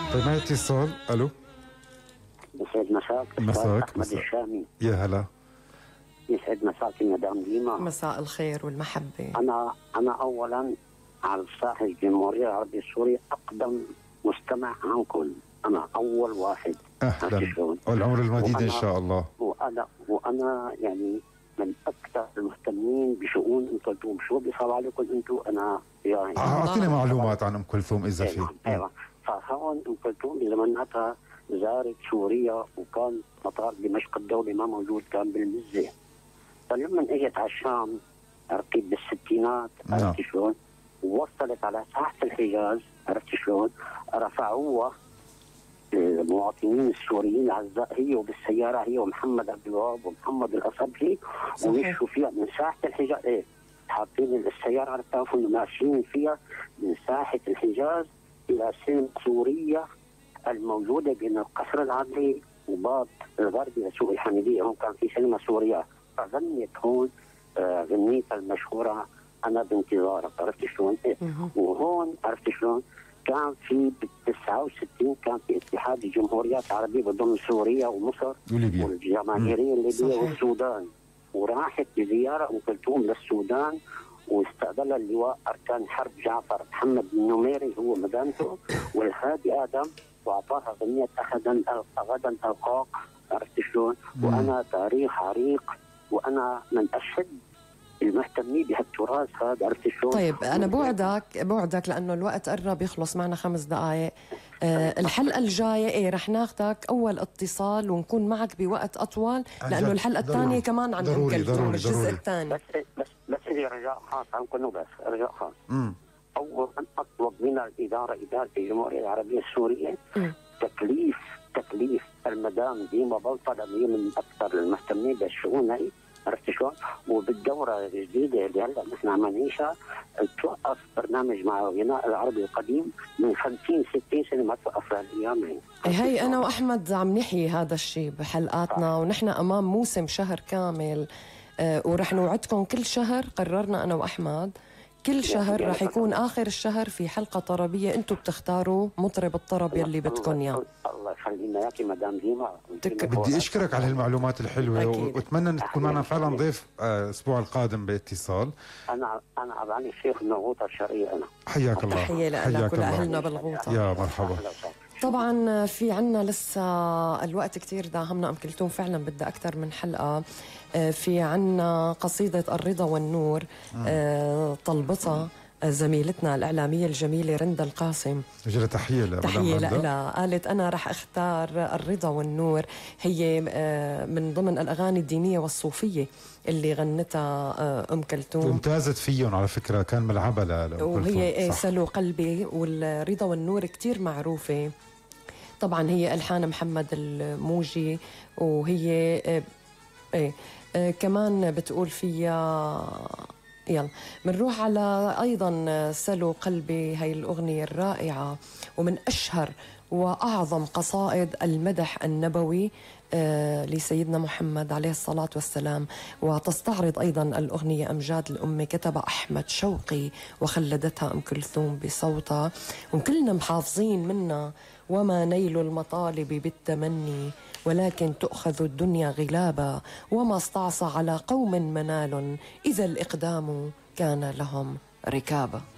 طيب معي اتصال. الو. يسعد مساك مساك أحمد الشامي. يا هلا. يسعد مساك مدام ديما. مساء الخير والمحبة. أنا أولا على ساحة الجمهورية العربية السورية أقدم مستمع عنكم. أنا أول واحد. أهلا والعمر المديد إن شاء الله. وأنا يعني من أكثر المهتمين بشؤون أم كلثوم. شو بيصاب عليكم أنتم؟ أنا يعني أعطينا معلومات عن أم كلثوم إذا في. أيوة. فهون أم كلثوم بزماناتها زارت سوريا، وكان مطار دمشق الدولي ما موجود، كان بالمزة. فلما اجت على الشام عرفتي بالستينات، عرفتي شلون؟ ووصلت على ساحة الحجاز، عرفتي شلون؟ رفعوها المواطنين السوريين الاعزاء، هي وبالسيارة، هي ومحمد عبد الوهاب ومحمد الأصبحي، ومشوا فيها من ساحة الحجاز. حاطين السيارة على التلفون وماشيين فيها من ساحة الحجاز إلى سلم سوريا الموجودة بين القصر العدلي وباب الغربي لسوق الحميدية. هون كان في سينما سوريا، فغنيت هون غنيتها المشهورة أنا بانتظارك، عرفت شلون؟ وهون عرفت شلون؟ كان في بال 69 كان في اتحاد الجمهوريات العربية بضم سوريا ومصر والجماهيرية الليبية والسودان، وراحت بزيارة أم كلثوم للسودان، واستقبلها اللواء أركان حرب جعفر محمد النميري هو مدامته والهادي آدم، واعطاها غنية غدا القاك، عرفت شلون؟ وانا تاريخ عريق، وانا من اشد المهتمين بهالتراث هذا، عرفت شلون؟ طيب انا بوعدك لانه الوقت قرب يخلص، معنا 5 دقائق. الحلقه الجايه رح ناخذك اول اتصال ونكون معك بوقت اطول، لانه الحلقه الثانيه كمان عن ام كلثوم الجزء الثاني. بس لي رجاء خاص عنكم، وبس رجاء خاص. أول أن أطلب من إدارة الجمهورية العربية السورية تكليف المدام ديما بلطة، هي من أكثر المهتمين بالشؤون هي، عرفت شلون؟ وبالدورة الجديدة اللي هلا نحن عم نعيشها توقف برنامج مع الغناء العربي القديم من 50-60 سنة ما توقف هالأيام. هي أنا وأحمد عم نحيي هذا الشيء بحلقاتنا، ونحن أمام موسم شهر كامل، ورح نوعدكم كل شهر. قررنا أنا وأحمد كل شهر راح يكون آخر الشهر في حلقة طربية، أنتم بتختاروا مطرب الطرب يلي بدكم إياه. الله يخلينا ياكي مدام ديما. بدي أشكرك على هالمعلومات الحلوة، وأتمنى أن تكون معنا فعلا ضيف الأسبوع القادم باتصال. أنا أبعني الشيخ من الغوطة الشرقية. أنا حياك الله. تحية لك ولأهلنا بالغوطة. يا مرحبا. طبعا في عنا لسه الوقت كتير داهمنا. أم كلثوم فعلا بدها أكثر من حلقة. في عنا قصيدة الرضا والنور طلبتها زميلتنا الإعلامية الجميلة رندا القاسم. تحية لها. قالت أنا رح أختار الرضا والنور، هي من ضمن الأغاني الدينية والصوفية اللي غنتها أم كلثوم، وامتازت فيهم على فكرة، كان ملعبها لأم كلثوم. وهي سلو قلبي. والرضا والنور كتير معروفة طبعا، هي ألحان محمد الموجي، وهي كمان بتقول فيها. يلا بنروح على أيضا سلو قلبي، هاي الأغنية الرائعة ومن أشهر وأعظم قصائد المدح النبوي لسيدنا محمد عليه الصلاة والسلام. وتستعرض أيضا الأغنية أمجاد الأمة، كتب أحمد شوقي وخلدتها أم كلثوم بصوتها، وكلنا محافظين منها. وما نيل المطالب بالتمني، ولكن تؤخذ الدنيا غلابا، وما استعصى على قوم منال، إذا الإقدام كان لهم ركابا.